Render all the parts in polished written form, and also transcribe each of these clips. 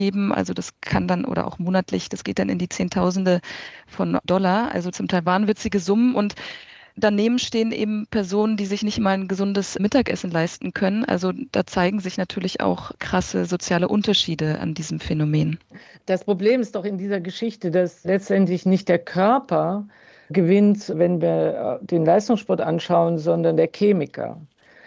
geben. Also das kann dann, oder auch monatlich, das geht dann in die Zehntausende von Dollar, also zum Teil wahnwitzige Summen. Und daneben stehen eben Personen, die sich nicht mal ein gesundes Mittagessen leisten können. Also da zeigen sich natürlich auch krasse soziale Unterschiede an diesem Phänomen. Das Problem ist doch in dieser Geschichte, dass letztendlich nicht der Körper gewinnt, wenn wir den Leistungssport anschauen, sondern der Chemiker.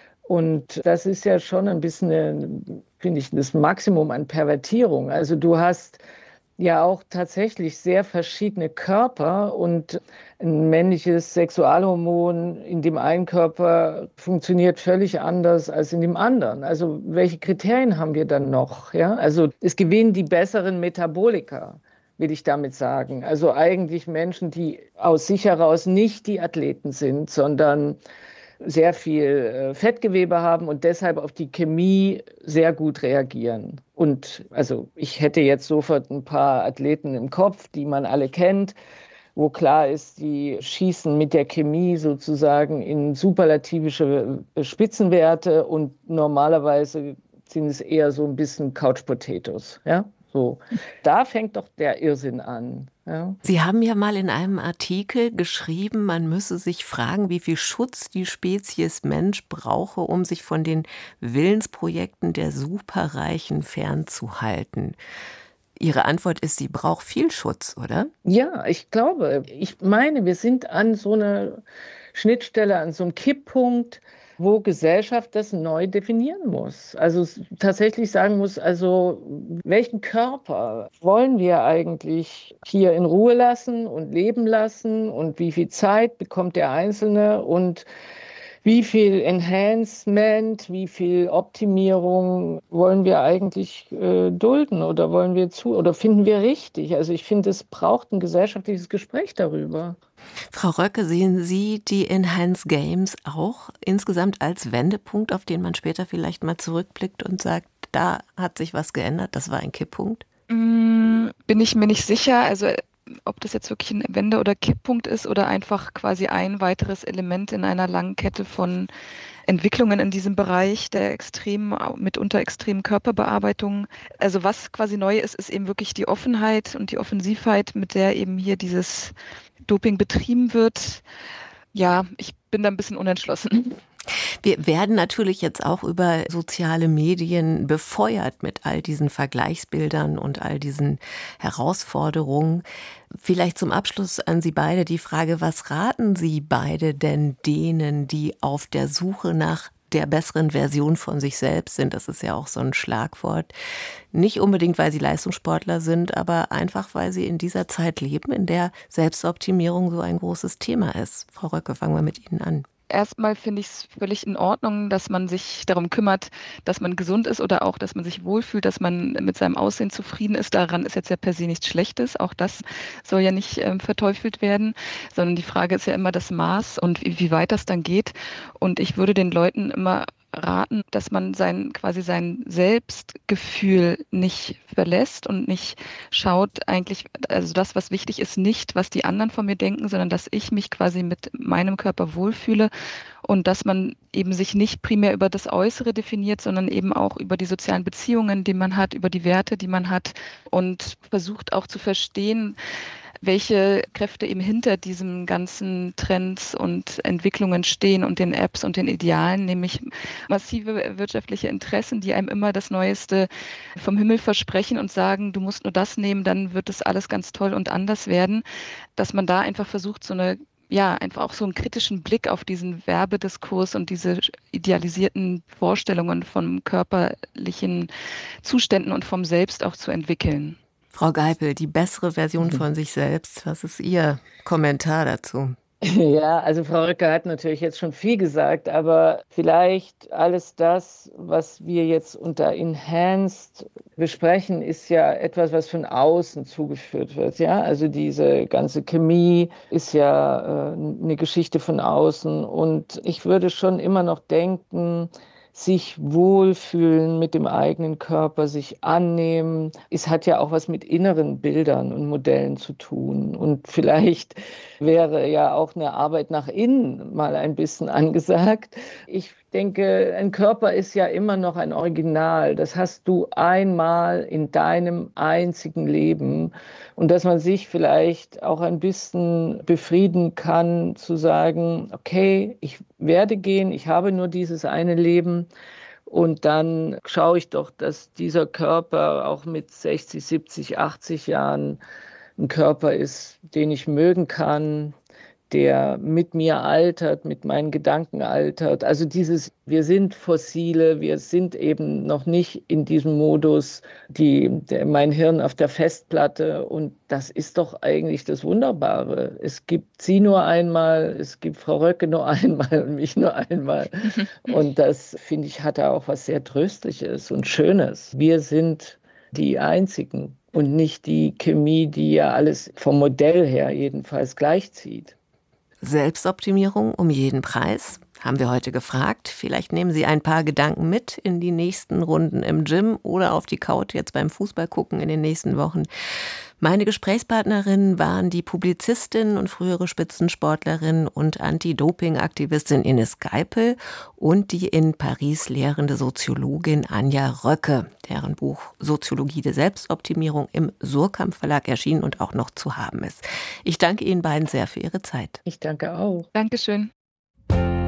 Und das ist ja schon ein bisschen, finde ich, das Maximum an Pervertierung. Also du hast ja auch tatsächlich sehr verschiedene Körper und ein männliches Sexualhormon in dem einen Körper funktioniert völlig anders als in dem anderen. Also welche Kriterien haben wir dann noch? Ja, also es gewinnen die besseren Metabolika, will ich damit sagen. Also eigentlich Menschen, die aus sich heraus nicht die Athleten sind, sondern sehr viel Fettgewebe haben und deshalb auf die Chemie sehr gut reagieren. Und also ich hätte jetzt sofort ein paar Athleten im Kopf, die man alle kennt, wo klar ist, die schießen mit der Chemie sozusagen in superlativische Spitzenwerte und normalerweise sind es eher so ein bisschen Couch Potatoes, ja? So. Da fängt doch der Irrsinn an. Ja? Sie haben ja mal in einem Artikel geschrieben, man müsse sich fragen, wie viel Schutz die Spezies Mensch brauche, um sich von den Willensprojekten der Superreichen fernzuhalten. Ihre Antwort ist, sie braucht viel Schutz, oder? Ja, ich glaube, ich meine, wir sind an so einer Schnittstelle, an so einem Kipppunkt, wo Gesellschaft das neu definieren muss. Also tatsächlich sagen muss, also welchen Körper wollen wir eigentlich hier in Ruhe lassen und leben lassen und wie viel Zeit bekommt der Einzelne und wie viel Enhancement, wie viel Optimierung wollen wir eigentlich dulden oder wollen wir zu oder finden wir richtig? Also ich finde, es braucht ein gesellschaftliches Gespräch darüber. Frau Röcke, sehen Sie die Enhanced Games auch insgesamt als Wendepunkt, auf den man später vielleicht mal zurückblickt und sagt, da hat sich was geändert, das war ein Kipppunkt? Bin ich mir nicht sicher. Also ob das jetzt wirklich ein Wende- oder Kipppunkt ist oder einfach quasi ein weiteres Element in einer langen Kette von Entwicklungen in diesem Bereich der mitunter extremen Körperbearbeitung. Also was quasi neu ist, ist eben wirklich die Offenheit und die Offensivheit, mit der eben hier dieses Doping betrieben wird. Ja, ich bin da ein bisschen unentschlossen. Wir werden natürlich jetzt auch über soziale Medien befeuert mit all diesen Vergleichsbildern und all diesen Herausforderungen. Vielleicht zum Abschluss an Sie beide die Frage, was raten Sie beide denn denen, die auf der Suche nach der besseren Version von sich selbst sind? Das ist ja auch so ein Schlagwort. Nicht unbedingt, weil sie Leistungssportler sind, aber einfach, weil sie in dieser Zeit leben, in der Selbstoptimierung so ein großes Thema ist. Frau Röcke, fangen wir mit Ihnen an. Erstmal finde ich es völlig in Ordnung, dass man sich darum kümmert, dass man gesund ist oder auch, dass man sich wohlfühlt, dass man mit seinem Aussehen zufrieden ist. Daran ist jetzt ja per se nichts Schlechtes. Auch das soll ja nicht verteufelt werden, sondern die Frage ist ja immer das Maß und wie weit das dann geht. Und ich würde den Leuten immer raten, dass man quasi sein Selbstgefühl nicht verlässt und nicht schaut eigentlich, also das, was wichtig ist, nicht, was die anderen von mir denken, sondern dass ich mich quasi mit meinem Körper wohlfühle und dass man eben sich nicht primär über das Äußere definiert, sondern eben auch über die sozialen Beziehungen, die man hat, über die Werte, die man hat und versucht auch zu verstehen, welche Kräfte eben hinter diesen ganzen Trends und Entwicklungen stehen und den Apps und den Idealen, nämlich massive wirtschaftliche Interessen, die einem immer das Neueste vom Himmel versprechen und sagen, du musst nur das nehmen, dann wird es alles ganz toll und anders werden, dass man da einfach versucht, einfach auch so einen kritischen Blick auf diesen Werbediskurs und diese idealisierten Vorstellungen von körperlichen Zuständen und vom Selbst auch zu entwickeln. Frau Geipel, die bessere Version von sich selbst, was ist Ihr Kommentar dazu? Ja, also Frau Röcker hat natürlich jetzt schon viel gesagt, aber vielleicht alles das, was wir jetzt unter Enhanced besprechen, ist ja etwas, was von außen zugeführt wird. Ja, also diese ganze Chemie ist ja eine Geschichte von außen und ich würde schon immer noch denken, sich wohlfühlen mit dem eigenen Körper, sich annehmen. Es hat ja auch was mit inneren Bildern und Modellen zu tun. Und vielleicht wäre ja auch eine Arbeit nach innen mal ein bisschen angesagt. Ich denke, ein Körper ist ja immer noch ein Original. Das hast du einmal in deinem einzigen Leben. Und dass man sich vielleicht auch ein bisschen befrieden kann, zu sagen, okay, ich werde gehen, ich habe nur dieses eine Leben. Und dann schaue ich doch, dass dieser Körper auch mit 60, 70, 80 Jahren ein Körper ist, den ich mögen kann, der mit mir altert, mit meinen Gedanken altert. Also wir sind Fossile, wir sind eben noch nicht in diesem Modus, mein Hirn auf der Festplatte. Und das ist doch eigentlich das Wunderbare. Es gibt Sie nur einmal, es gibt Frau Röcke nur einmal und mich nur einmal. Und das, finde ich, hat da auch was sehr Tröstliches und Schönes. Wir sind die Einzigen und nicht die Chemie, die ja alles vom Modell her jedenfalls gleichzieht. Selbstoptimierung um jeden Preis? Haben wir heute gefragt. Vielleicht nehmen Sie ein paar Gedanken mit in die nächsten Runden im Gym oder auf die Couch jetzt beim Fußball gucken in den nächsten Wochen. Meine Gesprächspartnerinnen waren die Publizistin und frühere Spitzensportlerin und Anti-Doping-Aktivistin Ines Geipel und die in Paris lehrende Soziologin Anja Röcke, deren Buch Soziologie der Selbstoptimierung im Suhrkamp Verlag erschienen und auch noch zu haben ist. Ich danke Ihnen beiden sehr für Ihre Zeit. Ich danke auch. Dankeschön.